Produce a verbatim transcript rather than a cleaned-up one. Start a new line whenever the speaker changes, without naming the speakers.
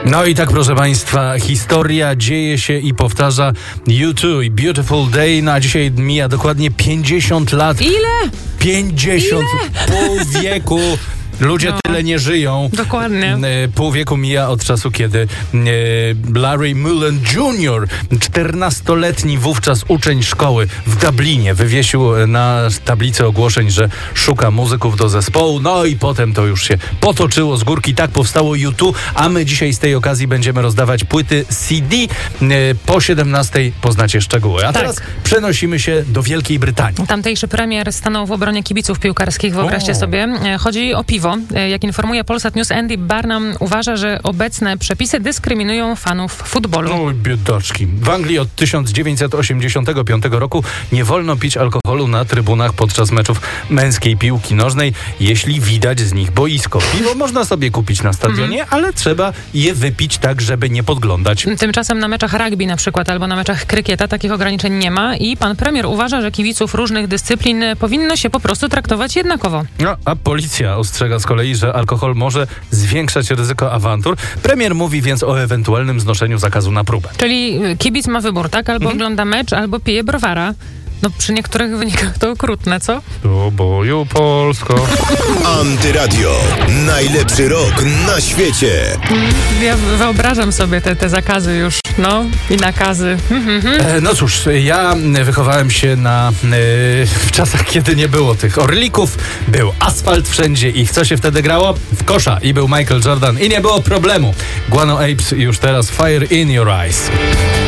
No i tak, proszę Państwa, historia dzieje się i powtarza. U dwa i Beautiful Day, no a dzisiaj mija dokładnie pięćdziesiąt lat.
Ile?
pięćdziesiąt,
Ile?
pół wieku. Ludzie no, tyle nie żyją.
Dokładnie.
Pół wieku mija od czasu, kiedy Larry Mullen junior, czternastoletni wówczas uczeń szkoły w Dublinie, wywiesił na tablicy ogłoszeń, że szuka muzyków do zespołu. No i potem to już się potoczyło z górki. Tak powstało U dwa, a my dzisiaj z tej okazji będziemy rozdawać płyty C D. Po siedemnastej poznacie szczegóły. A tak. Teraz przenosimy się do Wielkiej Brytanii.
Tamtejszy premier stanął w obronie kibiców piłkarskich. Wyobraźcie o. sobie. Chodzi o piwo. Jak informuje Polsat News, Andy Barnum uważa, że obecne przepisy dyskryminują fanów futbolu.
Oj, biedaczki. W Anglii od tysiąc dziewięćset osiemdziesiątego piątego roku nie wolno pić alkoholu na trybunach podczas meczów męskiej piłki nożnej, jeśli widać z nich boisko. Piwo można sobie kupić na stadionie, mm. ale trzeba je wypić tak, żeby nie podglądać.
Tymczasem na meczach rugby na przykład albo na meczach krykieta takich ograniczeń nie ma i pan premier uważa, że kibiców różnych dyscyplin powinno się po prostu traktować jednakowo.
No, a policja ostrzega z kolei, że alkohol może zwiększać ryzyko awantur. Premier mówi więc o ewentualnym znoszeniu zakazu na próbę.
Czyli kibic ma wybór, tak? Albo mhm. ogląda mecz, albo pije browara. No przy niektórych wynikach to okrutne, co?
Do boju Polsko.
Antyradio. Najlepszy rok na świecie.
Ja wyobrażam sobie te, te zakazy już, no i nakazy.
E, no cóż, ja wychowałem się na, e, w czasach, kiedy nie było tych orlików. Był asfalt wszędzie i w co się wtedy grało? W kosza. I był Michael Jordan i nie było problemu. Guano Apes już teraz Fire in Your Eyes.